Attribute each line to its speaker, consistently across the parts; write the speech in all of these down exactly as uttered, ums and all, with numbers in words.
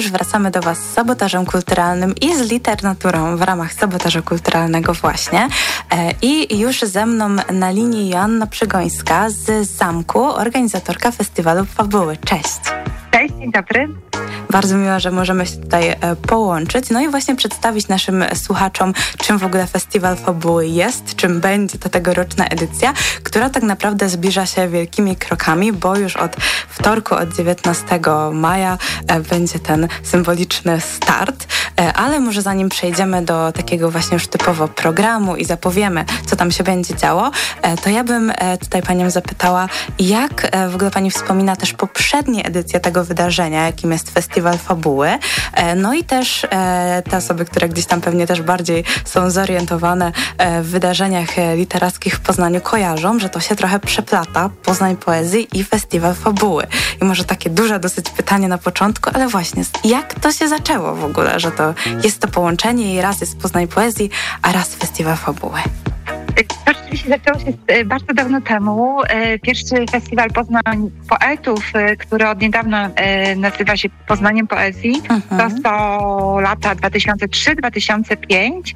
Speaker 1: już wracamy do Was z sabotażem kulturalnym i z literaturą w ramach sabotażu kulturalnego właśnie. I już ze mną na linii Joanna Przygońska z Zamku, organizatorka festiwalu Fabuły. Cześć!
Speaker 2: Cześć, dzień dobry.
Speaker 1: Bardzo miło, że możemy się tutaj połączyć, no i właśnie przedstawić naszym słuchaczom, czym w ogóle Festiwal Fabuły jest, czym będzie ta tegoroczna edycja, która tak naprawdę zbliża się wielkimi krokami, bo już od wtorku, od dziewiętnastego maja będzie ten symboliczny start, ale może zanim przejdziemy do takiego właśnie już typowo programu i zapowiemy, co tam się będzie działo, to ja bym tutaj Panią zapytała, jak w ogóle Pani wspomina też poprzednie edycje tego wydarzenia, jakim jest Festiwal Fabuły. No i też te osoby, które gdzieś tam pewnie też bardziej są zorientowane w wydarzeniach literackich w Poznaniu, kojarzą, że to się trochę przeplata, Poznań Poezji i Festiwal Fabuły. I może takie duże dosyć pytanie na początku, ale właśnie, jak to się zaczęło w ogóle, że to jest to połączenie i raz jest Poznań Poezji, a raz Festiwal Fabuły?
Speaker 2: To rzeczywiście zaczęło się bardzo dawno temu. Pierwszy festiwal Poznań Poetów, który od niedawna nazywa się Poznaniem Poezji, mhm. to są lata dwa tysiące trzy do dwa tysiące piątego.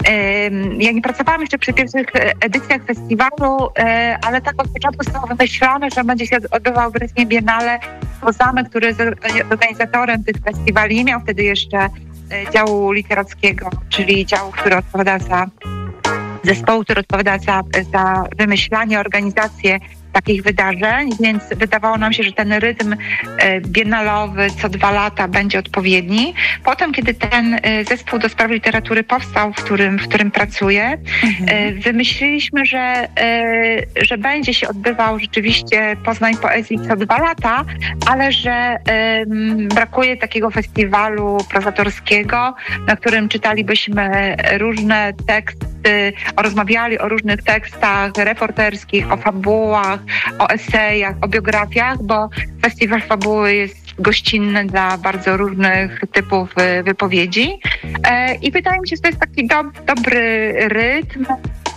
Speaker 2: Ja nie pracowałam jeszcze przy pierwszych edycjach festiwalu, ale tak od początku zostało wymyślone, że będzie się odbywał w rytmie Biennale, bo Zamek, który jest organizatorem tych festiwali, miał wtedy jeszcze działu literackiego, czyli działu, który odpowiada za zespołu, który odpowiada za, za wymyślanie, organizację takich wydarzeń, więc wydawało nam się, że ten rytm biennalowy co dwa lata będzie odpowiedni. Potem, kiedy ten zespół do spraw literatury powstał, w którym, w którym pracuję, mhm. wymyśliliśmy, że, że będzie się odbywał rzeczywiście Poznań Poezji co dwa lata, ale że brakuje takiego festiwalu prozatorskiego, na którym czytalibyśmy różne teksty, rozmawiali o różnych tekstach reporterskich, o fabułach, o esejach, o biografiach, bo Festiwal Fabuły jest gościnny dla bardzo różnych typów wypowiedzi. I wydaje mi się, że to jest taki do, dobry rytm.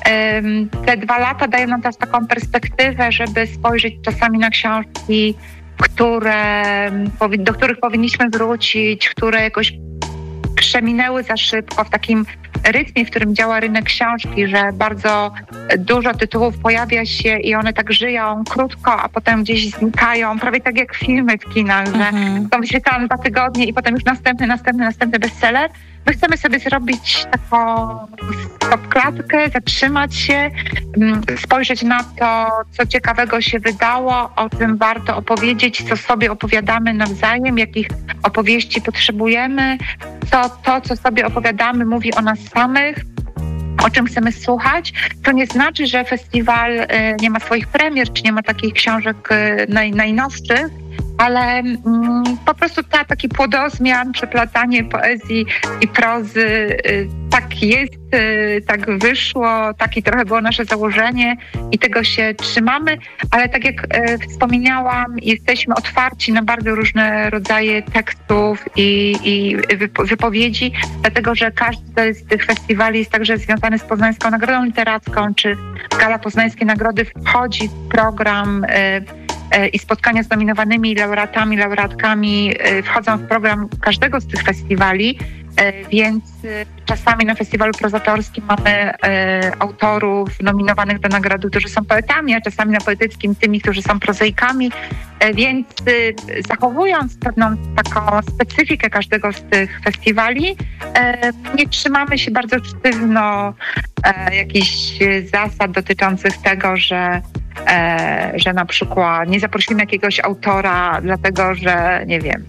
Speaker 2: Te dwa lata dają nam teraz taką perspektywę, żeby spojrzeć czasami na książki, które, do których powinniśmy wrócić, które jakoś przeminęły za szybko w takim rytmie, w którym działa rynek książki, że bardzo dużo tytułów pojawia się i one tak żyją krótko, a potem gdzieś znikają, prawie tak jak filmy w kinach, że mm-hmm. są wyświetlane dwa tygodnie i potem już następny, następny, następny bestseller. My chcemy sobie zrobić taką stopklatkę, zatrzymać się, spojrzeć na to, co ciekawego się wydało, o czym warto opowiedzieć, co sobie opowiadamy nawzajem, jakich opowieści potrzebujemy, co to, co sobie opowiadamy, mówi o nas samych, o czym chcemy słuchać. To nie znaczy, że festiwal nie ma swoich premier, czy nie ma takich książek naj, najnowszych, ale mm, po prostu ta, taki płodozmian, przeplatanie poezji i prozy, y, tak jest, y, tak wyszło, takie trochę było nasze założenie i tego się trzymamy, ale tak jak y, wspomniałam, jesteśmy otwarci na bardzo różne rodzaje tekstów i, i wypo, wypowiedzi, dlatego że każdy z tych festiwali jest także związany z Poznańską Nagrodą Literacką, czy Gala Poznańskiej Nagrody wchodzi w program y, i spotkania z nominowanymi laureatami, laureatkami wchodzą w program każdego z tych festiwali, więc czasami na festiwalu prozatorskim mamy autorów nominowanych do nagrody, którzy są poetami, a czasami na poetyckim tymi, którzy są prozaikami, więc zachowując pewną taką specyfikę każdego z tych festiwali, nie trzymamy się bardzo sztywno jakichś zasad dotyczących tego, że E, że na przykład nie zaprosimy jakiegoś autora, dlatego że, nie wiem,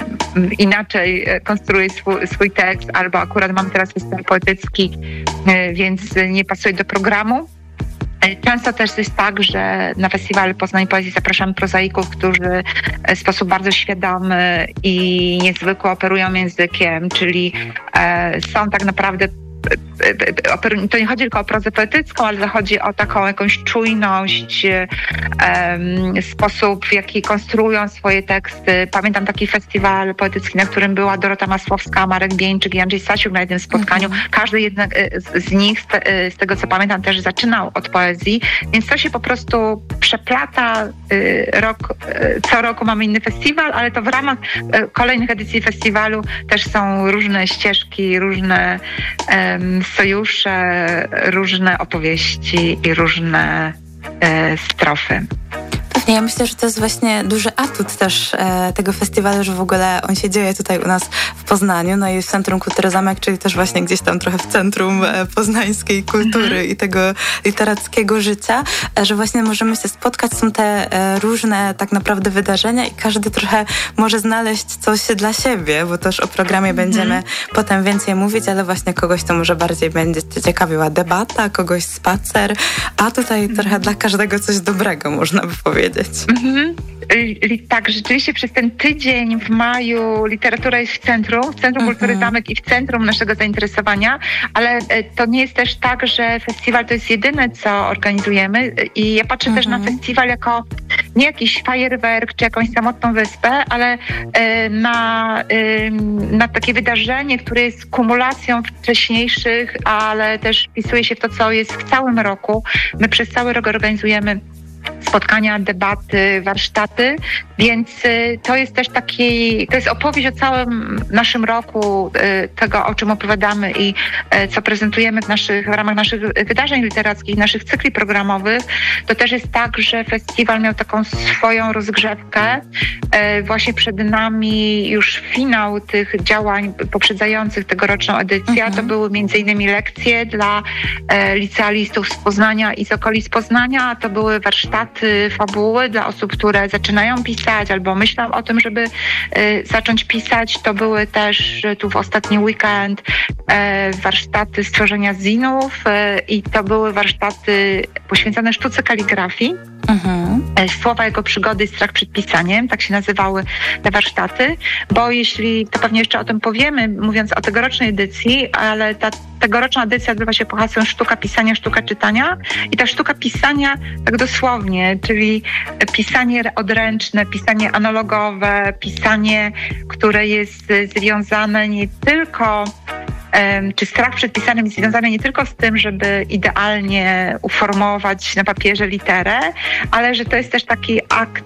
Speaker 2: inaczej konstruuje swój, swój tekst, albo akurat mamy teraz festiwal poetycki, e, więc nie pasuje do programu. Często też jest tak, że na festiwal Poznań Poezji zapraszamy prozaików, którzy w sposób bardzo świadomy i niezwykły operują językiem, czyli e, są tak naprawdę to nie chodzi tylko o prozę poetycką, ale chodzi o taką jakąś czujność, sposób, w jaki konstruują swoje teksty. Pamiętam taki festiwal poetycki, na którym była Dorota Masłowska, Marek Bieńczyk i Andrzej Stasiuk na jednym spotkaniu. Mm-hmm. Każdy jednak z nich, z tego co pamiętam, też zaczynał od poezji, więc to się po prostu przeplata. Rok, co roku mamy inny festiwal, ale to w ramach kolejnych edycji festiwalu też są różne ścieżki, różne um, sojusze, różne opowieści i różne e, strofy.
Speaker 1: Ja myślę, że to jest właśnie duży atut też e, tego festiwalu, że w ogóle on się dzieje tutaj u nas w Poznaniu, no i w Centrum Kultury Zamek, czyli też właśnie gdzieś tam trochę w centrum e, poznańskiej kultury mm-hmm. i tego literackiego życia, e, że właśnie możemy się spotkać, są te e, różne tak naprawdę wydarzenia i każdy trochę może znaleźć coś dla siebie, bo też o programie mm-hmm. będziemy potem więcej mówić, ale właśnie kogoś to może bardziej będzie ciekawiła debata, kogoś spacer, a tutaj mm-hmm. trochę dla każdego coś dobrego, można by powiedzieć.
Speaker 2: Mhm. Tak, rzeczywiście przez ten tydzień w maju literatura jest w centrum, w Centrum mhm. Kultury Zamek i w centrum naszego zainteresowania, ale to nie jest też tak, że festiwal to jest jedyne, co organizujemy i ja patrzę mhm. też na festiwal jako nie jakiś fajerwerk czy jakąś samotną wyspę, ale na, na takie wydarzenie, które jest kumulacją wcześniejszych, ale też wpisuje się w to, co jest w całym roku. My przez cały rok organizujemy spotkania, debaty, warsztaty, więc to jest też taki, to jest opowieść o całym naszym roku, tego, o czym opowiadamy i co prezentujemy w, naszych, w ramach naszych wydarzeń literackich, naszych cykli programowych. To też jest tak, że festiwal miał taką swoją rozgrzewkę. Właśnie przed nami już finał tych działań poprzedzających tegoroczną edycję. Mhm. To były między innymi lekcje dla licealistów z Poznania i z okolic Poznania. To były warsztaty, fabuły dla osób, które zaczynają pisać albo myślą o tym, żeby y, zacząć pisać. To były też y, tu w ostatni weekend y, warsztaty stworzenia zinów y, i to były warsztaty poświęcone sztuce kaligrafii. Mhm. Słowa jego przygody i strach przed pisaniem, tak się nazywały te warsztaty, bo jeśli, to pewnie jeszcze o tym powiemy, mówiąc o tegorocznej edycji, ale ta tegoroczna edycja odbywa się pod hasłem sztuka pisania, sztuka czytania i ta sztuka pisania tak dosłownie, czyli pisanie odręczne, pisanie analogowe, pisanie, które jest związane nie tylko czy strach przed pisaniem jest związany nie tylko z tym, żeby idealnie uformować na papierze literę, ale że to jest też taki akt,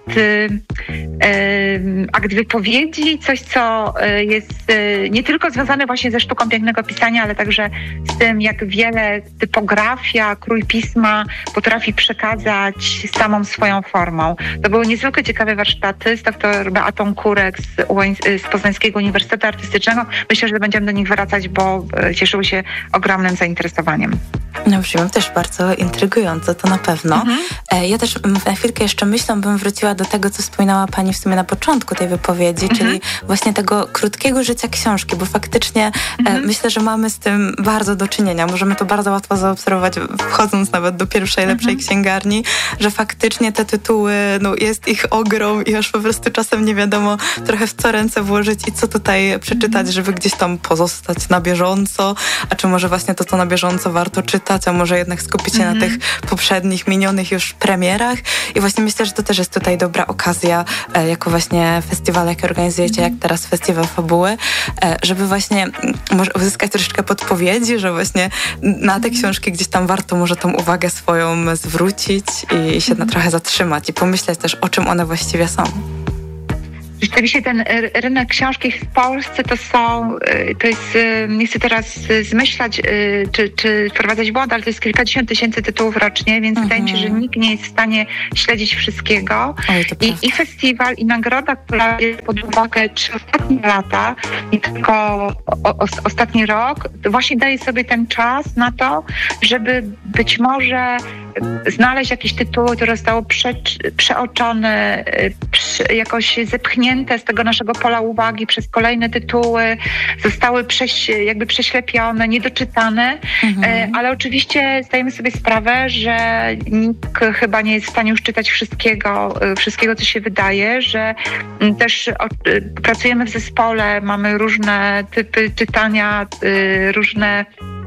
Speaker 2: akt wypowiedzi, coś, co jest nie tylko związane właśnie ze sztuką pięknego pisania, ale także z tym, jak wiele typografia, krój pisma potrafi przekazać samą swoją formą. To były niezwykle ciekawe warsztaty z dr Beatą Kurek z, z Poznańskiego Uniwersytetu Artystycznego. Myślę, że będziemy do nich wracać, bo cieszyły się ogromnym zainteresowaniem.
Speaker 1: No brzmi też bardzo intrygująco, to na pewno. Mhm. Ja też na chwilkę jeszcze myślą, bym wróciła do tego, co wspominała Pani w sumie na początku tej wypowiedzi, mhm. czyli właśnie tego krótkiego życia książki, bo faktycznie mhm. myślę, że mamy z tym bardzo do czynienia. Możemy to bardzo łatwo zaobserwować, wchodząc nawet do pierwszej, mhm. lepszej księgarni, że faktycznie te tytuły, no jest ich ogrom i aż po prostu czasem nie wiadomo trochę w co ręce włożyć i co tutaj przeczytać, mhm. żeby gdzieś tam pozostać na bieżąco, a czy może właśnie to, co na bieżąco warto czytać, a może jednak skupić się mm-hmm. na tych poprzednich, minionych już premierach. I właśnie myślę, że to też jest tutaj dobra okazja, e, jako właśnie festiwal, jaki organizujecie, mm-hmm. jak teraz Festiwal Fabuły, e, żeby właśnie może uzyskać troszeczkę podpowiedzi, że właśnie na te książki gdzieś tam warto może tą uwagę swoją zwrócić i się mm-hmm. na trochę zatrzymać i pomyśleć też, o czym one właściwie są.
Speaker 2: Rzeczywiście ten rynek książki w Polsce to są, to jest, nie chcę teraz zmyślać czy, czy wprowadzać błąd, ale to jest kilkadziesiąt tysięcy tytułów rocznie, więc mhm. wydaje mi się, że nikt nie jest w stanie śledzić wszystkiego. Oj, I, I festiwal, i nagroda, która bierze pod uwagę trzy ostatnie lata, nie tylko o, o, ostatni rok, właśnie daje sobie ten czas na to, żeby być może znaleźć jakieś tytuły, które zostały prze, przeoczone, prze, jakoś zepchnięte z tego naszego pola uwagi przez kolejne tytuły, zostały prześ, jakby prześlepione, niedoczytane, mhm. ale oczywiście zdajemy sobie sprawę, że nikt chyba nie jest w stanie już czytać wszystkiego, wszystkiego, co się wydaje, że też o, pracujemy w zespole, mamy różne typy czytania, różne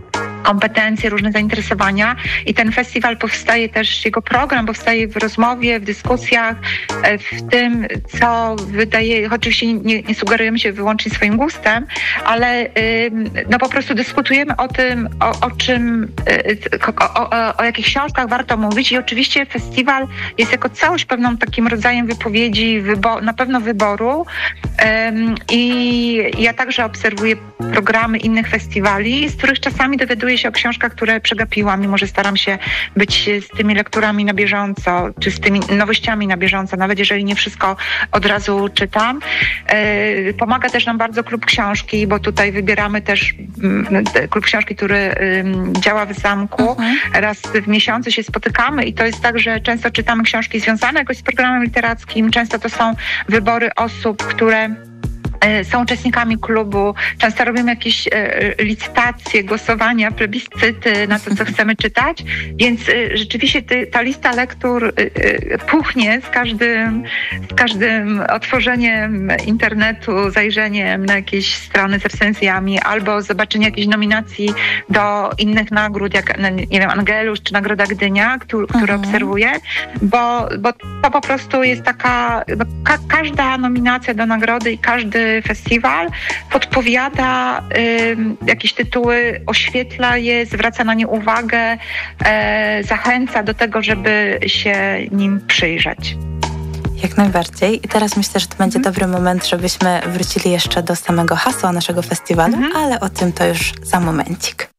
Speaker 2: kompetencje, różne zainteresowania i ten festiwal powstaje też, jego program powstaje w rozmowie, w dyskusjach, w tym, co wydaje, oczywiście nie, nie sugerujemy się wyłącznie swoim gustem, ale no po prostu dyskutujemy o tym, o, o czym, o, o, o jakich książkach warto mówić i oczywiście festiwal jest jako całość pewną takim rodzajem wypowiedzi, wybo- na pewno wyboru i ja także obserwuję programy innych festiwali, z których czasami dowiaduję się o książkach, które przegapiłam, mimo że staram się być z tymi lekturami na bieżąco, czy z tymi nowościami na bieżąco, nawet jeżeli nie wszystko od razu czytam. Pomaga też nam bardzo Klub Książki, bo tutaj wybieramy też Klub Książki, który działa w zamku. Mhm. Raz w miesiącu się spotykamy i to jest tak, że często czytamy książki związane jakoś z programem literackim, często to są wybory osób, które są uczestnikami klubu, często robimy jakieś e, licytacje, głosowania, plebiscyty na to, co chcemy czytać, więc e, rzeczywiście ty, ta lista lektur e, e, puchnie z każdym, z każdym otworzeniem internetu, zajrzeniem na jakieś strony z recenzjami albo zobaczenie jakiejś nominacji do innych nagród, jak nie wiem, Angelus czy Nagroda Gdynia, który, mhm. który obserwuję, bo, bo to po prostu jest taka, no, ka- każda nominacja do nagrody i każdy festiwal podpowiada y, jakieś tytuły, oświetla je, zwraca na nie uwagę, y, zachęca do tego, żeby się nim przyjrzeć.
Speaker 1: Jak najbardziej. I teraz myślę, że to będzie mhm. dobry moment, żebyśmy wrócili jeszcze do samego hasła naszego festiwalu, mhm. ale o tym to już za momencik.